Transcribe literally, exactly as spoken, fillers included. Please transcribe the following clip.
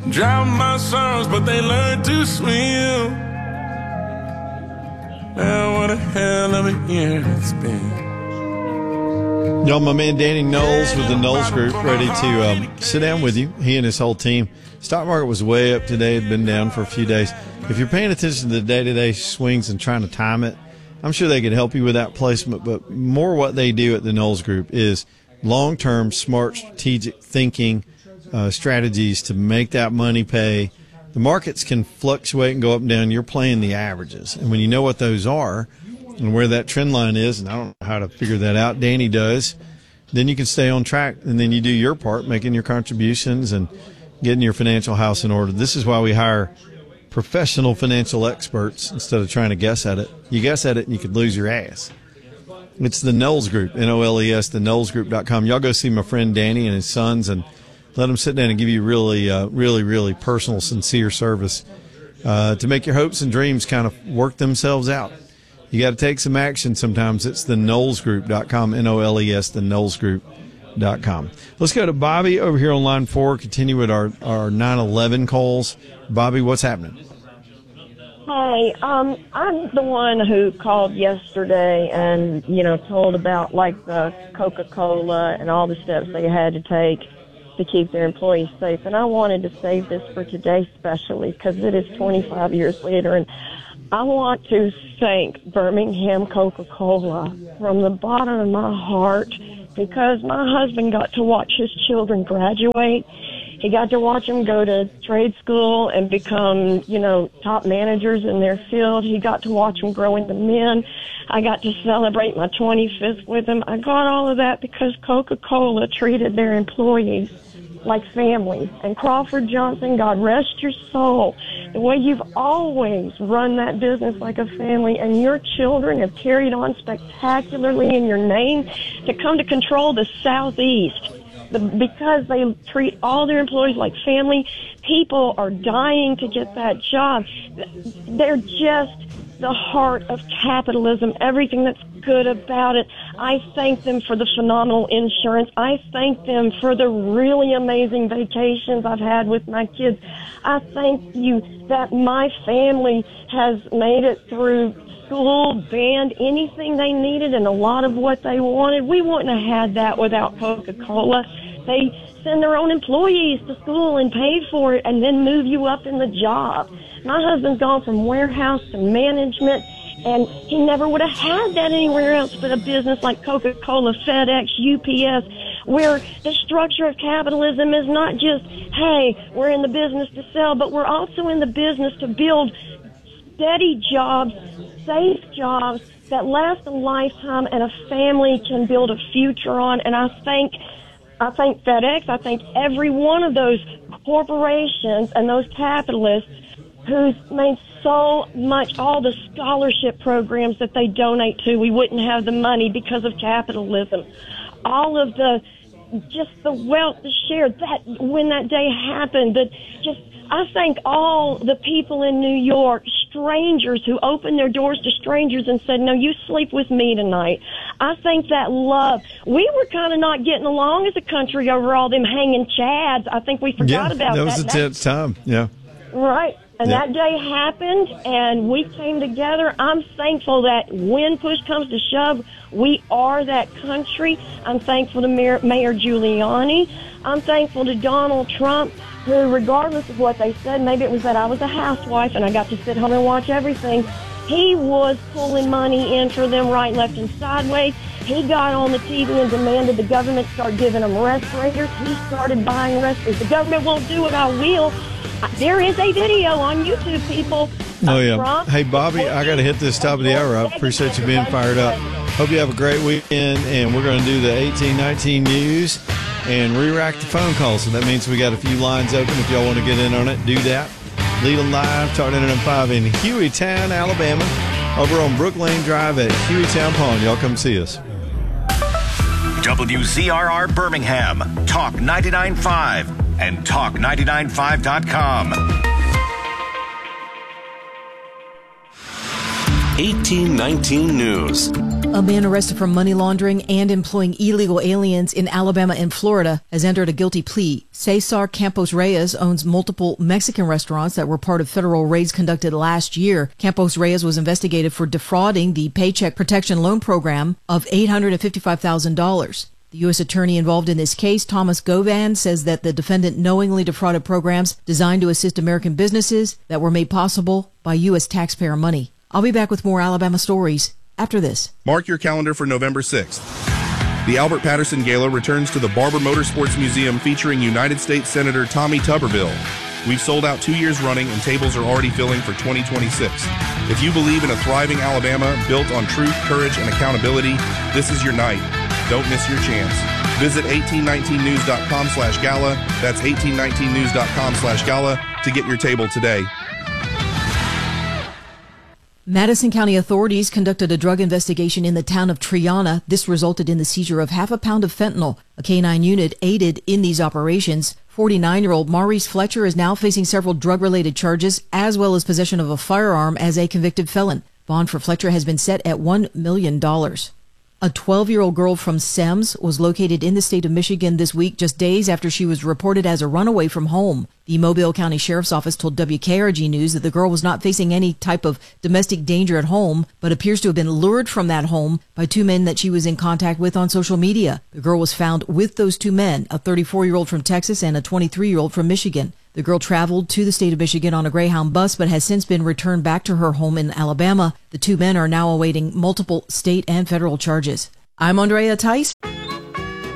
Drown my sorrows, but they learned to swim. Man, what a hell of a year it's been. Y'all, my man Danny Knowles with the Knowles Group, ready to um, sit down with you. He and his whole team. Stock market was way up today. It had been down for a few days. If you're paying attention to the day-to-day swings and trying to time it, I'm sure they could help you with that placement. But more what they do at the Knowles Group is long-term, smart, strategic thinking, uh, strategies to make that money pay. The markets can fluctuate and go up and down. You're playing the averages. And when you know what those are and where that trend line is, and I don't know how to figure that out, Danny does, then you can stay on track. And then you do your part, making your contributions and getting your financial house in order. This is why we hire professional financial experts instead of trying to guess at it. You guess at it and you could lose your ass. It's the Knowles Group, N O L E S, the knowles group dot com. Y'all go see my friend Danny and his sons and let them sit down and give you really, uh, really, really personal, sincere service uh, to make your hopes and dreams kind of work themselves out. You got to take some action sometimes. It's the knowles group dot com, N O L E S, the knowles group dot com. Let's go to Bobby over here on line four, continue with our, our nine eleven calls. Bobby, what's happening? Hi, um, I'm the one who called yesterday and, you know, told about, like, the Coca-Cola and all the steps they had to take to keep their employees safe. And I wanted to save this for today specially because it is twenty-five years later. And I want to thank Birmingham Coca-Cola from the bottom of my heart because my husband got to watch his children graduate. He got to watch them go to trade school and become, you know, top managers in their field. He got to watch them grow into men. I got to celebrate my twenty-fifth with him. I got all of that because Coca-Cola treated their employees like family. And Crawford Johnson, God rest your soul, the way you've always run that business like a family, and your children have carried on spectacularly in your name to come to control the Southeast. The, because they treat all their employees like family, people are dying to get that job. They're just the heart of capitalism, everything that's good about it. I thank them for the phenomenal insurance. I thank them for the really amazing vacations I've had with my kids. I thank you that my family has made it through school, band, anything they needed, and a lot of what they wanted. We wouldn't have had that without Coca-Cola. They send their own employees to school and pay for it and then move you up in the job. My husband's gone from warehouse to management, and he never would have had that anywhere else but a business like Coca-Cola, FedEx, U P S, where the structure of capitalism is not just, hey, we're in the business to sell, but we're also in the business to build steady jobs, safe jobs that last a lifetime and a family can build a future on. And I thank I thank FedEx, I thank every one of those corporations and those capitalists who's made so much, all the scholarship programs that they donate to. We wouldn't have the money because of capitalism. All of the, just the wealth shared, that when that day happened, that just, I thank all the people in New York, strangers who opened their doors to strangers and said, no, you sleep with me tonight. I thank that love. We were kind of not getting along as a country over all them hanging chads. I think we forgot yeah, about that. That was a tense time, yeah. Right. And yeah. that day happened, and we came together. I'm thankful that when push comes to shove, we are that country. I'm thankful to Mayor, Mayor Giuliani. I'm thankful to Donald Trump, who, regardless of what they said, maybe it was that I was a housewife and I got to sit home and watch everything, he was pulling money in for them right, left, and sideways. He got on the T V and demanded the government start giving them respirators. He started buying respirators. The government won't do it, I will. There is a video on YouTube, people. Oh, yeah. Hey, Bobby, I got to hit this top of the hour. I appreciate you being fired up. Hope you have a great weekend, and we're going to do the eighteen nineteen news and re-rack the phone calls. So that means we got a few lines open. If y'all want to get in on it, do that. Lead a live, Talk nine five in Hueytown, Alabama, over on Brook Lane Drive at Hueytown Pond. Y'all come see us. W Z R R Birmingham, Talk ninety-nine point five, and talk ninety-nine five dot com. eighteen nineteen News. A man arrested for money laundering and employing illegal aliens in Alabama and Florida has entered a guilty plea. Cesar Campos Reyes owns multiple Mexican restaurants that were part of federal raids conducted last year. Campos Reyes was investigated for defrauding the Paycheck Protection Loan Program of eight hundred fifty-five thousand dollars. The U S attorney involved in this case, Thomas Govan, says that the defendant knowingly defrauded programs designed to assist American businesses that were made possible by U S taxpayer money. I'll be back with more Alabama stories after this. Mark your calendar for November sixth. The Albert Patterson Gala returns to the Barber Motorsports Museum featuring United States Senator Tommy Tuberville. We've sold out two years running and tables are already filling for twenty twenty-six. If you believe in a thriving Alabama built on truth, courage, and accountability, this is your night. Don't miss your chance. Visit eighteen nineteen news dot com slash gala. That's eighteen nineteen news dot com slash gala to get your table today. Madison County authorities conducted a drug investigation in the town of Triana. This resulted in the seizure of half a pound of fentanyl. A K nine unit aided in these operations. forty-nine-year-old Maurice Fletcher is now facing several drug-related charges, as well as possession of a firearm as a convicted felon. Bond for Fletcher has been set at one million dollars. A twelve-year-old girl from Semmes was located in the state of Michigan this week, just days after she was reported as a runaway from home. The Mobile County Sheriff's Office told W K R G News that the girl was not facing any type of domestic danger at home, but appears to have been lured from that home by two men that she was in contact with on social media. The girl was found with those two men, a thirty-four-year-old from Texas and a twenty-three-year-old from Michigan. The girl traveled to the state of Michigan on a Greyhound bus, but has since been returned back to her home in Alabama. The two men are now awaiting multiple state and federal charges. I'm Andrea Tice.